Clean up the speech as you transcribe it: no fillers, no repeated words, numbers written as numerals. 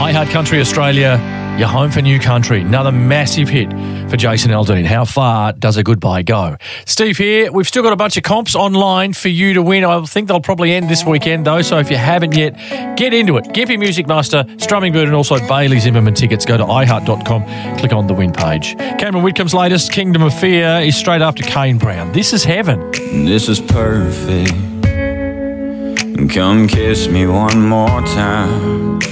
I Heart Country Australia, your home for new country. Another massive hit for Jason Aldean. How far does a goodbye go? Steve here. We've still got a bunch of comps online for you to win. I think they'll probably end this weekend, though, so if you haven't yet, get into it. Gympie Music Master, Strumming Bird, and also Bailey Zimmerman tickets. Go to iHeart.com, click on the win page. Cameron Whitcomb's latest, Kingdom of Fear, is straight after Kane Brown. This is heaven. This is perfect. Come kiss me one more time.